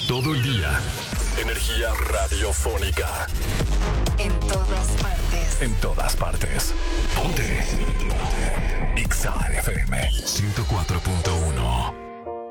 Todo el día. Energía radiofónica. En todas partes. En todas partes. Ponte. Exa FM 104.1.